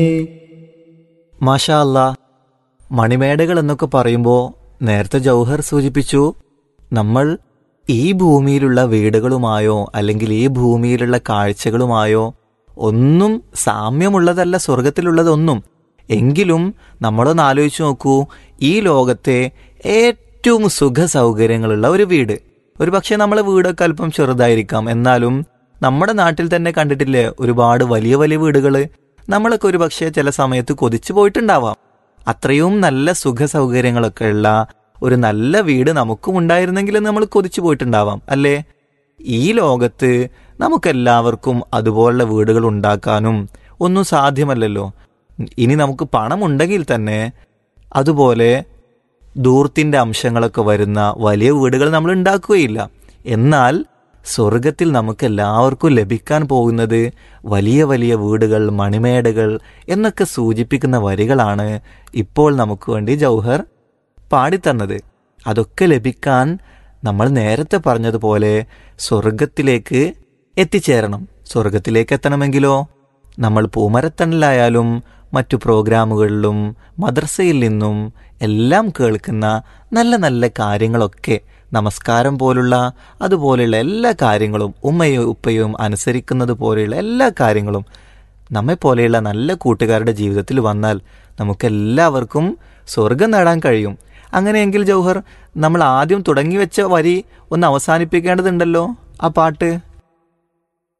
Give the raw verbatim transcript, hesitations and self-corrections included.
മാഷാ അല്ലാ, മണിമേടകൾ എന്നൊക്കെ പറയുമ്പോൾ നേരത്തെ ജൗഹർ സൂചിപ്പിച്ചു, നമ്മൾ ഈ ഭൂമിയിലുള്ള വീടുകളുമായോ അല്ലെങ്കിൽ ഈ ഭൂമിയിലുള്ള കാഴ്ചകളുമായോ ഒന്നും സാമ്യമുള്ളതല്ല സ്വർഗത്തിലുള്ളതൊന്നും. എങ്കിലും നമ്മളൊന്ന് ആലോചിച്ച് നോക്കൂ, ഈ ലോകത്തെ ഏറ്റവും സുഖ സൗകര്യങ്ങളുള്ള ഒരു വീട്. ഒരു പക്ഷേ നമ്മളെ വീടൊക്കെ അല്പം ചെറുതായിരിക്കാം, എന്നാലും നമ്മുടെ നാട്ടിൽ തന്നെ കണ്ടിട്ടില്ലേ ഒരുപാട് വലിയ വലിയ വീടുകൾ. നമ്മളൊക്കെ ഒരു പക്ഷേ ചില സമയത്ത് കൊതിച്ചു പോയിട്ടുണ്ടാവാം. അത്രയും നല്ല സുഖ സൗകര്യങ്ങളൊക്കെ ഉള്ള ഒരു നല്ല വീട് നമുക്കും ഉണ്ടായിരുന്നെങ്കിലും നമ്മൾ കൊതിച്ചു പോയിട്ടുണ്ടാവാം അല്ലേ? ഈ ലോകത്ത് നമുക്കെല്ലാവർക്കും അതുപോലുള്ള വീടുകൾ ഉണ്ടാക്കാനും ഒന്നും സാധ്യമല്ലല്ലോ. ഇനി നമുക്ക് പണമുണ്ടെങ്കിൽ തന്നെ അതുപോലെ ധൂർത്തിൻ്റെ അംശങ്ങളൊക്കെ വരുന്ന വലിയ വീടുകൾ നമ്മൾ ഉണ്ടാക്കുകയില്ല. എന്നാൽ സ്വർഗത്തിൽ നമുക്ക് എല്ലാവർക്കും ലഭിക്കാൻ പോകുന്നത് വലിയ വലിയ വീടുകൾ, മണിമേടകൾ എന്നൊക്കെ സൂചിപ്പിക്കുന്ന വരികളാണ് ഇപ്പോൾ നമുക്ക് വേണ്ടി ജൗഹർ പാടിത്തന്നത്. അതൊക്കെ ലഭിക്കാൻ നമ്മൾ നേരത്തെ പറഞ്ഞതുപോലെ സ്വർഗത്തിലേക്ക് എത്തിച്ചേരണം. സ്വർഗത്തിലേക്ക് എത്തണമെങ്കിലോ നമ്മൾ പൂമരത്തണലായാലും മറ്റു പ്രോഗ്രാമുകളിലും മദ്രസയിൽ നിന്നും എല്ലാം കേൾക്കുന്ന നല്ല നല്ല കാര്യങ്ങളൊക്കെ, നമസ്കാരം പോലുള്ള അതുപോലെയുള്ള എല്ലാ കാര്യങ്ങളും, ഉമ്മയും ഉപ്പയും അനുസരിക്കുന്നത് പോലെയുള്ള എല്ലാ കാര്യങ്ങളും നമ്മെപ്പോലെയുള്ള നല്ല കൂട്ടുകാരുടെ ജീവിതത്തിൽ വന്നാൽ നമുക്കെല്ലാവർക്കും സ്വർഗം നേടാൻ കഴിയും. അങ്ങനെയെങ്കിൽ ജൗഹർ, നമ്മൾ ആദ്യം തുടങ്ങി വെച്ച വരി ഒന്ന് അവസാനിപ്പിക്കേണ്ടതുണ്ടല്ലോ, ആ പാട്ട്.